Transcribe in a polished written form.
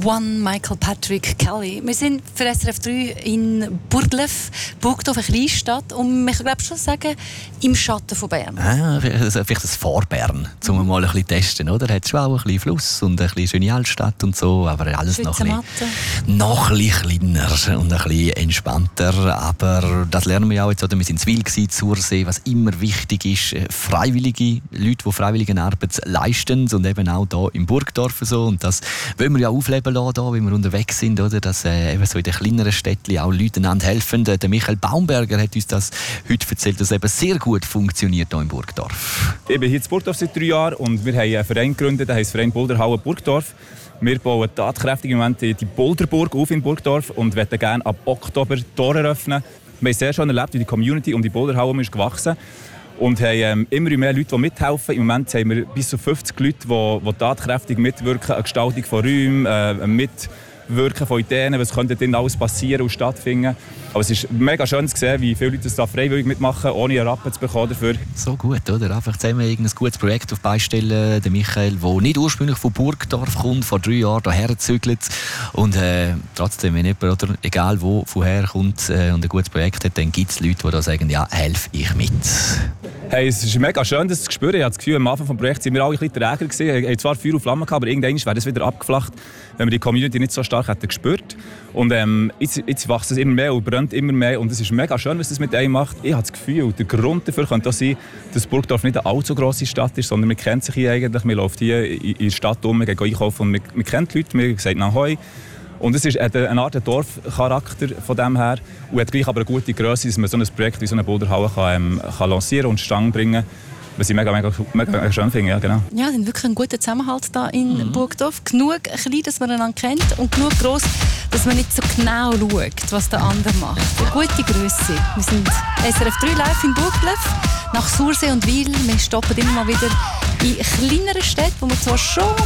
One, Michael Patrick Kelly. Wir sind für SRF 3 in Burgdorf, eine Kleinstadt, und ich glaube schon sagen, im Schatten von Bern. Vielleicht das Vorbern, um mal ein bisschen testen, oder? Hat schon auch ein bisschen Fluss und ein bisschen schöne Altstadt und so, aber alles noch ein bisschen kleiner und ein bisschen entspannter. Aber das lernen wir ja auch jetzt, oder? Wir sind in Zwil, Zursee, was immer wichtig ist, freiwillige Leute, die Freiwilligenarbeit leisten, und eben auch hier im Burgdorf so. Und das wollen wir ja aufleben lassen, hier, wenn wir unterwegs sind, oder? Dass eben so in den kleineren Städten auch Leute einander helfen. Der Michael Baumberger hat uns das heute erzählt, dass es eben sehr gut funktioniert hier in Burgdorf. Ich bin hier in Burgdorf seit 3 Jahren und wir haben einen Verein gegründet, der heisst Verein Boulderhauen Burgdorf. Wir bauen tatkräftig im Moment die Boulderburg auf in Burgdorf und möchten gerne ab Oktober die Tore eröffnen. Wir haben sehr schön erlebt, wie die Community um die Boulderhauen ist gewachsen. Und haben immer mehr Leute, die mithelfen. Im Moment haben wir bis zu 50 Leute, die tatkräftig mitwirken an der Gestaltung von Räumen, mitwirken von Ideen, was könnte denn alles passieren und stattfinden. Aber es ist mega schön zu sehen, wie viele Leute das da freiwillig mitmachen, ohne einen Rappen zu bekommen dafür. So gut, oder? Einfach zusammen ein gutes Projekt auf die Beine stellen. Der Michael, der nicht ursprünglich von Burgdorf kommt, vor 3 Jahren hierher gezügelt. Und trotzdem, wenn jemand, oder, egal wo, woher kommt und ein gutes Projekt hat, dann gibt es Leute, die da sagen, ja, helfe ich mit. Hey, es ist mega schön, das zu spüren. Ich habe das Gefühl, am Anfang des Projekts waren wir alle ein bisschen träger gewesen. Wir haben zwar Feuer und Flammen gehabt, aber irgendwann wäre das wieder abgeflacht, wenn wir die Community nicht so stark hätten gespürt. Und jetzt wächst es immer mehr und brennt immer mehr. Und es ist mega schön, was das mit einem macht. Ich habe das Gefühl, der Grund dafür könnte auch sein, dass Burgdorf nicht eine allzu grosse Stadt ist, sondern man kennt sich hier eigentlich. Man läuft hier in der Stadt um, man geht einkaufen und man kennt die Leute, man sagt «Ahoi». Und es hat eine Art Dorfcharakter von dem her und hat gleich aber eine gute Grösse, dass man so ein Projekt wie so eine Boulderhalle kann lancieren und Stange bringen. Was ich mega schön finde, ja, genau. Ja, es ist wirklich ein guter Zusammenhalt hier in Burgdorf. Genug klein, dass man einander kennt, und genug gross, dass man nicht so genau schaut, was der andere macht. Eine gute Grösse. Wir sind SRF 3 live in Burgdorf, nach Sursee und Wil. Wir stoppen immer mal wieder in kleineren Städten, wo man zwar schon